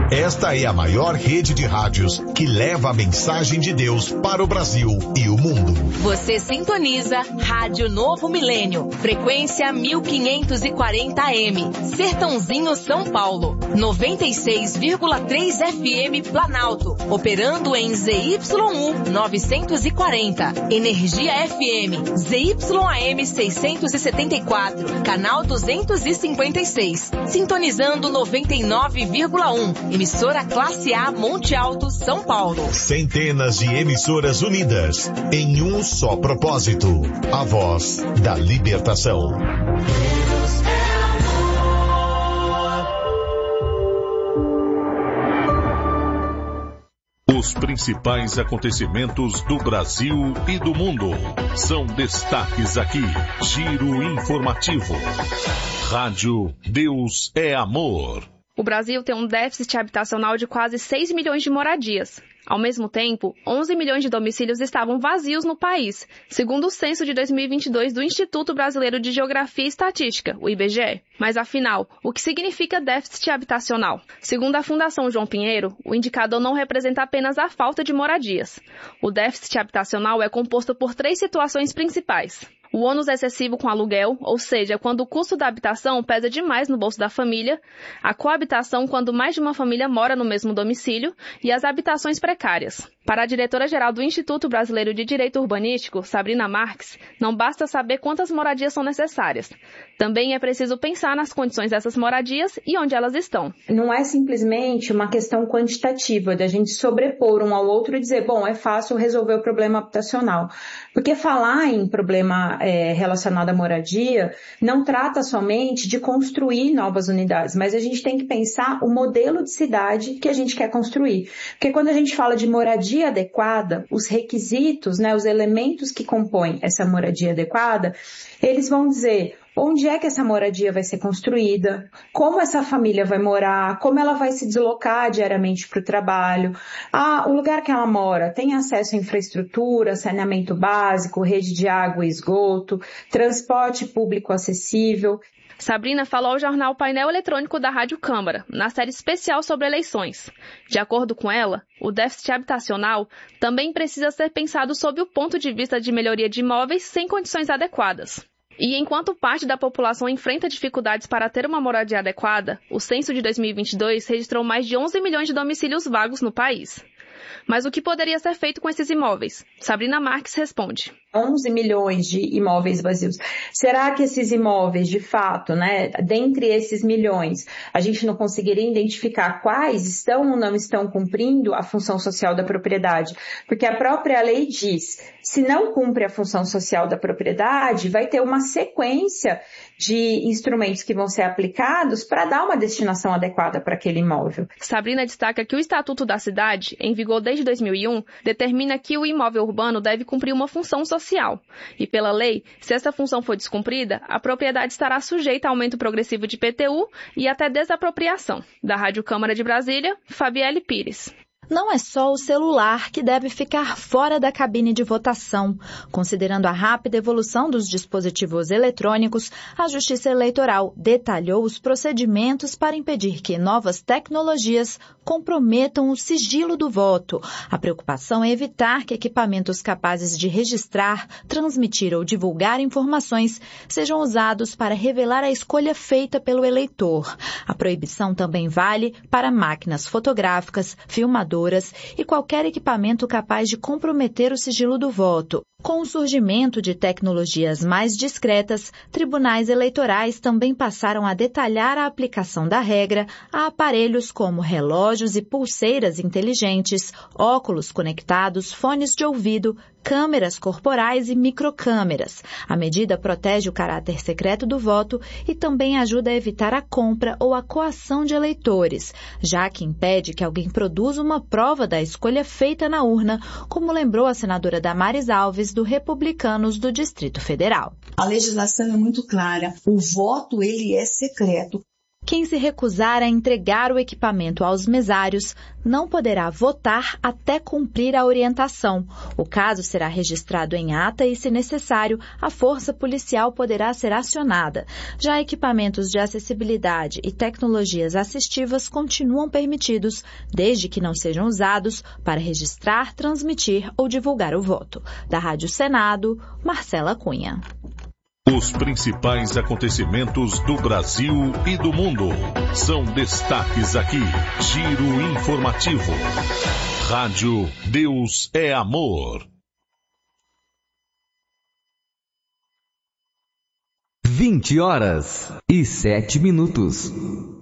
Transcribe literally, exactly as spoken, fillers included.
Esta é a maior rede de rádios que leva a mensagem de Deus para o Brasil e o mundo. Você sintoniza Rádio Novo Milênio, frequência mil quinhentos e quarenta A M, Sertãozinho, São Paulo, noventa e seis vírgula três F M Planalto, operando em Z Y U novecentos e quarenta, Energia F M, Z Y A M seiscentos e setenta e quatro, canal duzentos e cinquenta e seis, sintonizando noventa e nove vírgula um, emissora Classe A Monte Alto, São Paulo. Centenas de emissoras unidas em um só propósito, a voz da libertação. Os principais acontecimentos do Brasil e do mundo são destaques aqui. Giro informativo. Rádio Deus é Amor. O Brasil tem um déficit habitacional de quase seis milhões de moradias. Ao mesmo tempo, onze milhões de domicílios estavam vazios no país, segundo o censo de dois mil e vinte e dois do Instituto Brasileiro de Geografia e Estatística, o I B G E. Mas afinal, o que significa déficit habitacional? Segundo a Fundação João Pinheiro, o indicador não representa apenas a falta de moradias. O déficit habitacional é composto por três situações principais. O ônus excessivo com aluguel, ou seja, quando o custo da habitação pesa demais no bolso da família, a coabitação, quando mais de uma família mora no mesmo domicílio, e as habitações precárias. Para a diretora-geral do Instituto Brasileiro de Direito Urbanístico, Sabrina Marques, não basta saber quantas moradias são necessárias. Também é preciso pensar nas condições dessas moradias e onde elas estão. Não é simplesmente uma questão quantitativa de a gente sobrepor um ao outro e dizer, bom, é fácil resolver o problema habitacional. Porque falar em problema é, relacionado à moradia não trata somente de construir novas unidades, mas a gente tem que pensar o modelo de cidade que a gente quer construir. Porque quando a gente fala de moradia adequada, os requisitos, né, os elementos que compõem essa moradia adequada, eles vão dizer onde é que essa moradia vai ser construída, como essa família vai morar, como ela vai se deslocar diariamente para o trabalho, ah, o lugar que ela mora tem acesso à infraestrutura, saneamento básico, rede de água e esgoto, transporte público acessível. Sabrina falou ao jornal Painel Eletrônico da Rádio Câmara, na série especial sobre eleições. De acordo com ela, o déficit habitacional também precisa ser pensado sob o ponto de vista de melhoria de imóveis sem condições adequadas. E enquanto parte da população enfrenta dificuldades para ter uma moradia adequada, o censo de dois mil e vinte e dois registrou mais de onze milhões de domicílios vagos no país. Mas o que poderia ser feito com esses imóveis? Sabrina Marques responde. onze milhões de imóveis vazios. Será que esses imóveis, de fato, né, dentre esses milhões, a gente não conseguiria identificar quais estão ou não estão cumprindo a função social da propriedade? Porque a própria lei diz, se não cumpre a função social da propriedade, vai ter uma sequência de instrumentos que vão ser aplicados para dar uma destinação adequada para aquele imóvel. Sabrina destaca que o Estatuto da Cidade, em vigor desde dois mil e um, determina que o imóvel urbano deve cumprir uma função social. Social. E pela lei, se essa função for descumprida, a propriedade estará sujeita a aumento progressivo de I P T U e até desapropriação. Da Rádio Câmara de Brasília, Fabielle Pires. Não é só o celular que deve ficar fora da cabine de votação. Considerando a rápida evolução dos dispositivos eletrônicos, a Justiça Eleitoral detalhou os procedimentos para impedir que novas tecnologias comprometam o sigilo do voto. A preocupação é evitar que equipamentos capazes de registrar, transmitir ou divulgar informações sejam usados para revelar a escolha feita pelo eleitor. A proibição também vale para máquinas fotográficas, filmadoras e qualquer equipamento capaz de comprometer o sigilo do voto. Com o surgimento de tecnologias mais discretas, tribunais eleitorais também passaram a detalhar a aplicação da regra a aparelhos como relógios e pulseiras inteligentes, óculos conectados, fones de ouvido, câmeras corporais e microcâmeras. A medida protege o caráter secreto do voto e também ajuda a evitar a compra ou a coação de eleitores, já que impede que alguém produza uma prova da escolha feita na urna, como lembrou a senadora Damares Alves, do Republicanos do Distrito Federal. A legislação é muito clara. O voto, ele é secreto. Quem se recusar a entregar o equipamento aos mesários não poderá votar até cumprir a orientação. O caso será registrado em ata e, se necessário, a força policial poderá ser acionada. Já equipamentos de acessibilidade e tecnologias assistivas continuam permitidos, desde que não sejam usados para registrar, transmitir ou divulgar o voto. Da Rádio Senado, Marcela Cunha. Os principais acontecimentos do Brasil e do mundo são destaques aqui. Giro informativo. Rádio Deus é Amor. vinte horas e sete minutos.